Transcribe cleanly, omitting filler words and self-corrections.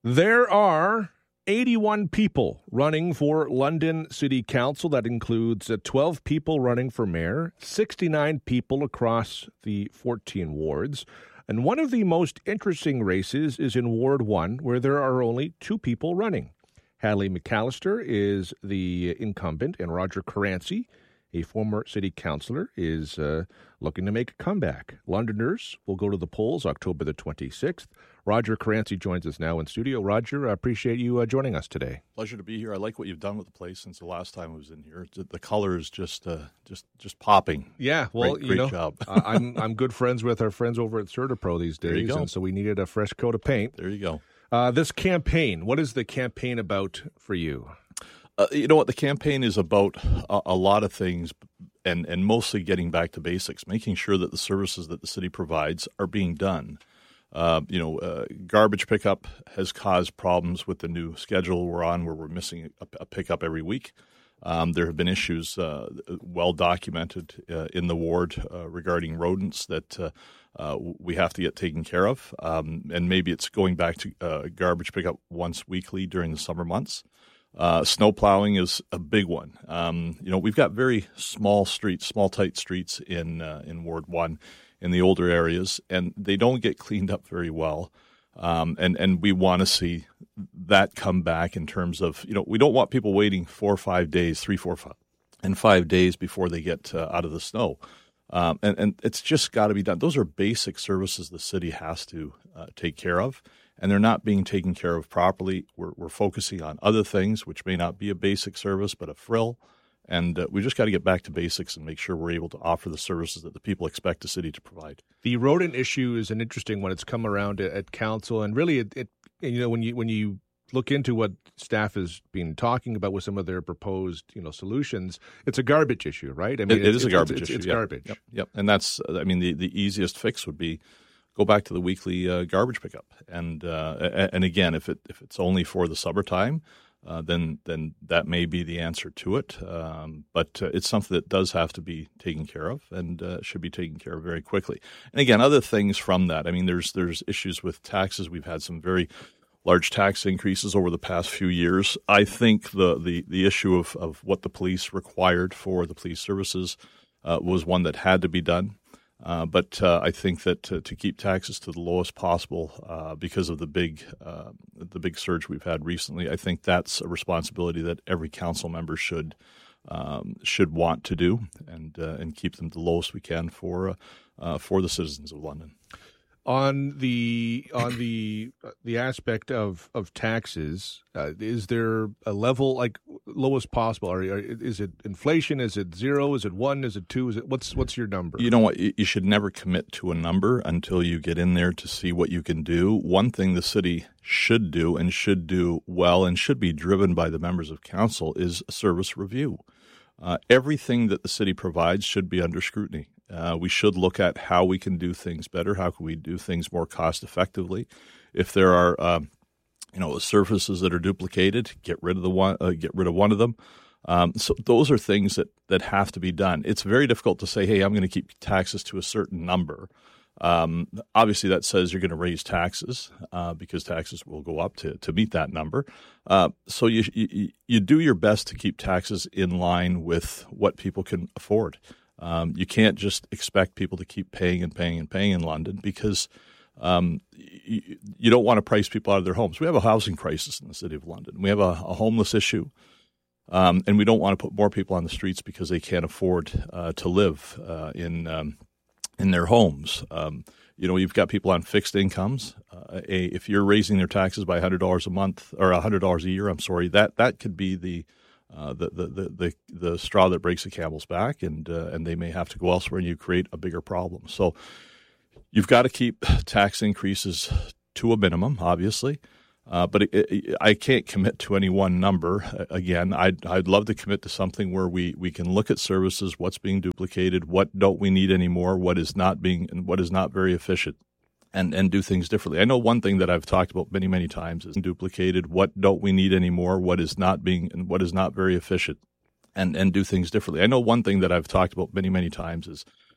There are 81 people running for London City Council. That includes 12 people running for mayor, 69 people across the 14 wards. And one of the most interesting races is in Ward 1, where there are only 2 people running. Hadley McAllister is the incumbent, and Roger Caranci, a former city councillor, is looking to make a comeback. Londoners will go to the polls October the 26th. Roger Caranci joins us now in studio. Roger, I appreciate you joining us today. Pleasure to be here. I like what you've done with the place since the last time I was in here. The color is just popping. Yeah, well, great job. I'm good friends with our friends over at CertaPro these days, there you go. And so we needed a fresh coat of paint. There you go. This campaign, what is the campaign about for you? You know what? The campaign is about a lot of things, and mostly getting back to basics, making sure that the services that the city provides are being done. Garbage pickup has caused problems with the new schedule we're on, where we're missing a pickup every week. There have been issues well documented in the ward regarding rodents that we have to get taken care of, and maybe it's going back to garbage pickup once weekly during the summer months. Snow plowing is a big one. We've got very small streets, small tight streets in Ward 1 in the older areas, and they don't get cleaned up very well. And we want to see that come back in terms of, we don't want people waiting 4 or 5 days, 3, 4, 5, and 5 days before they get out of the snow. And it's just got to be done. Those are basic services the city has to take care of, and they're not being taken care of properly. We're focusing on other things, which may not be a basic service, but a frill. And we just got to get back to basics and make sure we're able to offer the services that the people expect the city to provide. The rodent issue is an interesting one. It's come around at council, and really, when you look into what staff has been talking about with some of their proposed solutions, it's a garbage issue, right? I mean, it is a garbage issue. It's garbage. Yep. And that's, the easiest fix would be go back to the weekly garbage pickup. And again, if it's only for the summertime, then that may be the answer to it. But it's something that does have to be taken care of, and should be taken care of very quickly. And again, other things from that. I mean, there's issues with taxes. We've had some very large tax increases over the past few years. I think the issue of what the police required for the police services was one that had to be done. But I think that to keep taxes to the lowest possible because of the big surge we've had recently, I think that's a responsibility that every council member should want to do, and keep them the lowest we can for the citizens of London. On the aspect of taxes, is there a level like lowest possible? Is it inflation? Is it 0? Is it 1? Is it 2? What's your number? You know what? You should never commit to a number until you get in there to see what you can do. One thing the city should do, and should do well, and should be driven by the members of council, is a service review. Everything that the city provides should be under scrutiny. We should look at how we can do things better. How can we do things more cost effectively? If there are, services that are duplicated, get rid of one of them. So those are things that have to be done. It's very difficult to say, hey, I'm going to keep taxes to a certain number. Obviously, that says you're going to raise taxes because taxes will go up to meet that number. So you do your best to keep taxes in line with what people can afford. You can't just expect people to keep paying and paying and paying in London, because you don't want to price people out of their homes. We have a housing crisis in the city of London. We have a homeless issue, and we don't want to put more people on the streets because they can't afford to live in their homes. You've got people on fixed incomes. If you're raising their taxes by $100 a month or $100 a year, that could be the straw that breaks the camel's back, and they may have to go elsewhere, and you create a bigger problem. So you've got to keep tax increases to a minimum, obviously, but I can't commit to any one number. Again, I'd love to commit to something where we can look at services, what's being duplicated, what don't we need anymore, what is not very efficient, and do things differently. I know one thing that I've talked about many, many times is duplicated. What don't we need anymore? What is not very efficient, and do things differently. I know one thing that I've talked about many, many times is